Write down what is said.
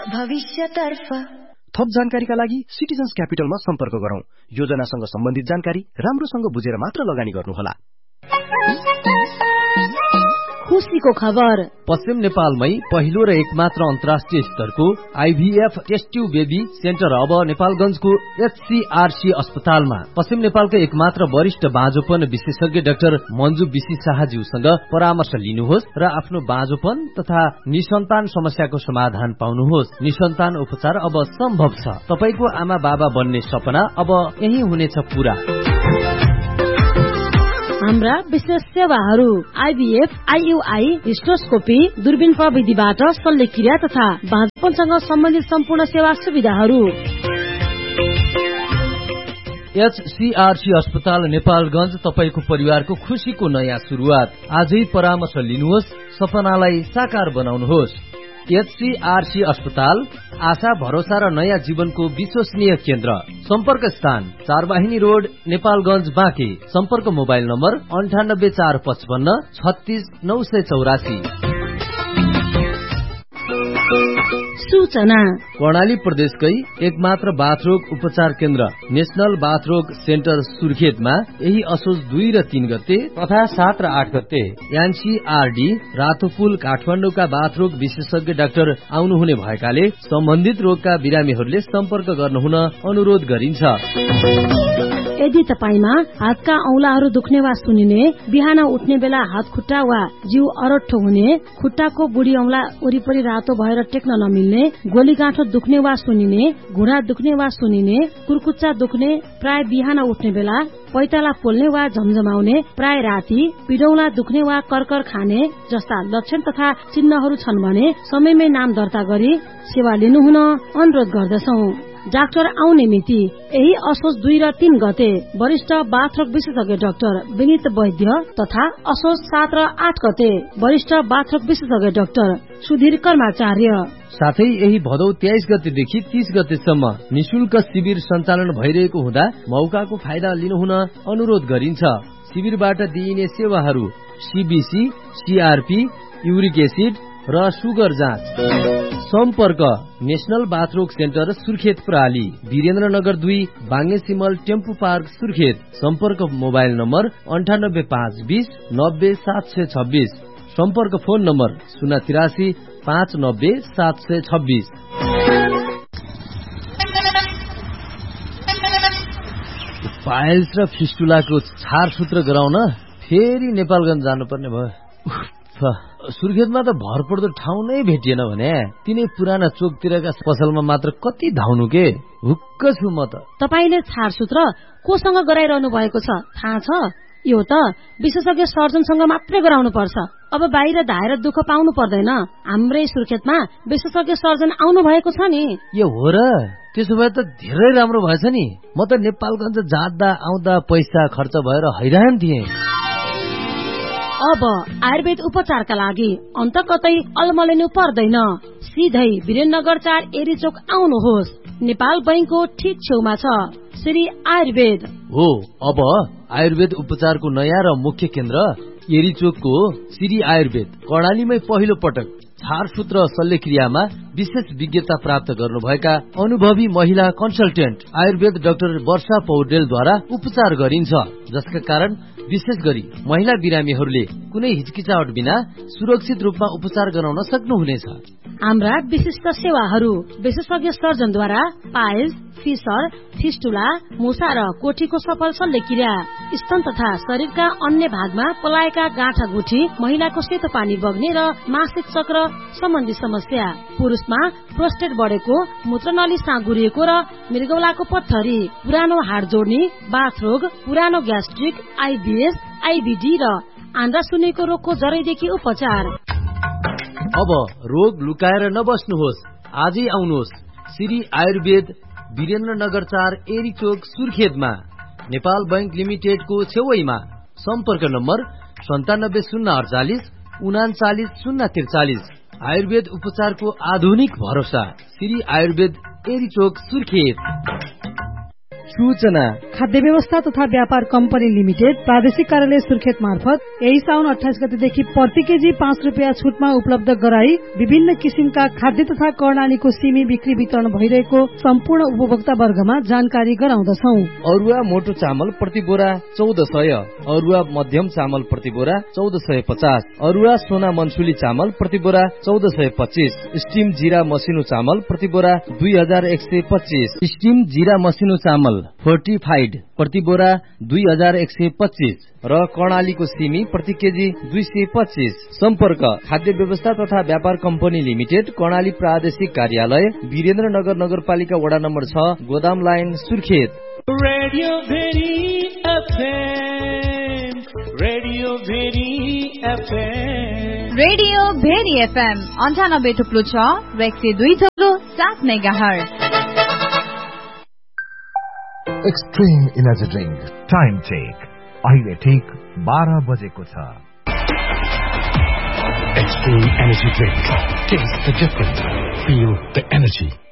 भविष्यतर्फ थप जानकारीका लागि सिटिजन्स क्यापिटलमा सम्पर्क गरौं। योजनासँग सम्बन्धित जानकारी राम्रोसँग बुझेर मात्र लगानी गर्नुहोला। खुशीको खबर, पश्चिम नेपालमै पहिलो र एकमात्र अन्तर्राष्ट्रिय स्तरको IVF test tube baby centre अब नेपालगञ्जको एचसीआरसी अस्पतालमा। पश्चिम नेपालको एकमात्र वरिष्ठ बाँझोपन विशेषज्ञ डाक्टर मन्जु बिसी शाहज्यूसँग परामर्श लिनुहोस् र आफ्नो बाँझोपन तथा निसन्तान समस्याको समाधान पाउनुहोस्। निसन्तान उपचार अब सम्भव छ। तपाईको आमा बाबा बन्ने सपना अब यही हुनेछ पूरा। हाम्रा विशेष सेवाहरू आइभीएफ, आइयुआई, हिस्टोस्कोपी, दूरबीन प्रविधिबाट शल्यक्रिया तथा बाँझोपनसँग सम्बन्धित सम्पूर्ण सेवा सुविधाहरू। एचसीआरसी अस्पताल नेपालगञ्ज, तपाईको परिवारको खुशीको नयाँ सुरुवात। आजै परामर्श लिनुहोस्, सपनालाई साकार बनाउनुहोस्। एचसीआरसी अस्पताल, आशा भरोसा र नयाँ जीवनको विश्वसनीय केन्द्र। सम्पर्क स्थान 4 वाहिनी रोड, नेपालगञ्ज, बाँके। सम्पर्क मोबाइल नम्बर 9845 36 984। सूचना, कर्णाली प्रदेशकै एकमात्र बाथरोग उपचार केन्द्र नेशनल बाथरोग सेन्टर सुर्खेतमा यही असोज 2 र 3 गते तथा 7 र 8 गते एनसीआरडी रातोपुल काठमाडौँका बाथरोग विशेषज्ञ डाक्टर आउनुहुने भएकाले सम्बन्धित रोगका बिरामीहरूले सम्पर्क गर्नुहुन अनुरोध गरिन्छ। यदि तपाईमा हातका औंलाहरू दुख्ने वा सुनिने, बिहान उठ्ने बेला हात खुट्टा वा जिउ अरट्ठो हुने, खुट्टाको बुढी औंला वरिपरि रातो भएर टेक्न नमिल्ने, गोलीगाँठो दुख्ने वा सुनिने, घुँडा दुख्ने वा सुनिने, कुर्कुच्चा दुख्ने, प्राय बिहान उठ्ने बेला, पैताला पोल्ने वा झमझमाउने, प्राय राति, पिडौला दुख्ने वा कर्कर खाने जस्ता लक्षण तथा चिन्हहरू छन् भने समयमै नाम दर्ता गरी सेवा लिनुहुन अनुरोध गर्दछौं। डाक्टर आउने मिति यही असोज 2 र 3 गते वरिष्ठ बाथरोग विशेषज्ञ डाक्टर विनित वैद्य तथा असोज 7 र 8 गते वरिष्ठ बाथरोग विशेषज्ञ डाक्टर सुधीर कर्माचार्य। साथै यही भदौ 23 गतेदेखि 30 गतेसम्म निशुल्क शिविर सञ्चालन भइरहेको हुँदा मौकाको फाइदा लिनुहुन अनुरोध गरिन्छ। शिविरबाट दिइने सेवाहरू सीबीसी, सीआरपी, युरिक एसिड र सुगर जाँच। सम्पर्क नेशनल बाथरोग सेन्टर सुर्खेत प्रणाली, वीरेन्द्रनगर 2, बाङ्गे सिमल, टेम्पू पार्क, सुर्खेत। सम्पर्क मोबाइल नम्बर 98520 90 726। सम्पर्क फोन नम्बर 083 590 726। पाइल्स र फिस्टुलाको छारसूत्र गराउन फेरि नेपालगञ्ज जानुपर्ने भयो। सुर्खेतमा त भरपर्दो ठाउँ नै भेटिएन भने तिनै पुराना चोकतिरका पसलमा मात्र कति धाउनु के। हुक्क छु म त। तपाईले छारसूत्र कोसँग गराइरहनु भएको छ थाहा छ? यो त विशेषज्ञ सर्जनसँग मात्रै गराउनु पर्छ। अब बाहिर धाएर दुःख पाउनु पर्दैन। हाम्रै सुर्खेतमा विशेषज्ञ सर्जन आउनु भएको छ नि। यो हो र? त्यसो भए त धेरै राम्रो भएछ नि। म त नेपालगञ्ज जाँदा आउँदा पैसा खर्च भएर हैरान थिएँ। अब आयुर्वेद उपचारका लागि अन्त कतै अलमलिनु पर्दैन। सिधै वीरेन्द्रनगर 4 एरीचोक आउनुहोस्। नेपाल बैंकको ठीक छेउमा छ श्री आयुर्वेद हो। अब आयुर्वेद उपचारको नयाँ र मुख्य केन्द्र एरीचोकको श्री आयुर्वेद कर्णालीमै पहिलो पटक छारसूत्र शल्यक्रियामा विशेष विज्ञता प्राप्त गर्नुभएका अनुभवी महिला कन्सल्टेन्ट आयुर्वेद डाक्टर वर्षा पौडेलद्वारा उपचार गरिन्छ, जसका कारण विशेष गरी महिला बिरामीहरूले कुनै हिचकिचाहट बिना सुरक्षित रूपमा उपचार गराउन सक्नुहुनेछ। हाम्रा विशिष्ट सेवाहरू विशेषज्ञ सर्जनद्वारा पाइल्स, फिसर, फिस्टुला, मुसा र कोठीको सफल शल्यक्रिया, स्तन तथा शरीरका अन्य भागमा पलाएका गाँठा गुठी, महिलाको सेतो पानी बग्ने र मासिक चक्र सम्बन्धी समस्या, पुरुषमा प्रोस्टेट बढेको, मूत्रनली साँगुरिएको र मृगौलाको पत्थरी, पुरानो हाड जोड्ने, बाथरोग, पुरानो ग्यास्ट्रिक, आइबिएस, आइबिडी र आन्द्रा सुन्नेको रोगको जरैदेखि उपचार। अब रोग लुकाएर नबस्नुहोस्, आजै आउनुहोस् श्री आयुर्वेद वीरेन्द्रनगर 4 एरीचोक सुर्खेतमा, नेपाल बैंक लिमिटेडको छेउमा। सम्पर्क नम्बर 97 048 39 043। आयुर्वेद उपचारको आधुनिक भरोसा श्री आयुर्वेद एरीचोक सुर्खेत। सूचना खाद्य व्यवस्था तथा व्यापार कम्पनी लिमिटेड प्रादेशिक कार्यालय सुर्खेत मार्फत यही साउन 28 गतेदेखि प्रति केजी 5 रुपियाँ छुटमा उपलब्ध गराई विभिन्न किसिमका खाद्य तथा कर्णालीको सिमी बिक्री वितरण भइरहेको सम्पूर्ण उपभोक्ता वर्गमा जानकारी गराउँदछौ। अरुवा मोटो चामल प्रति बोरा 1400, अरुवा मध्यम चामल प्रति बोरा 1450, अरुवा सोना मनसुली चामल प्रति बोरा 1425, स्टीम जीरा मसिनो चामल प्रति बोरा 2125, स्टीम जीरा मसिनो चामल फोर्टिफाइड प्रति बोरा 2125 र कर्णालीको सिमी प्रति केजी 225। सम्पर्क खाद्य व्यवस्था तथा व्यापार कम्पनी लिमिटेड, कर्णाली प्रादेशिक कार्यालय, वीरेन्द्रनगर नगरपालिका वडा नम्बर 6, गोदाम line, Surkhet. Radio very FM, radio very FM, radio very FM 98.6 र 102.7 megahertz. Extreme energy drink time check अहिले ठीक 12 बजेको छ। Extreme energy drink. Taste the difference. Feel the energy.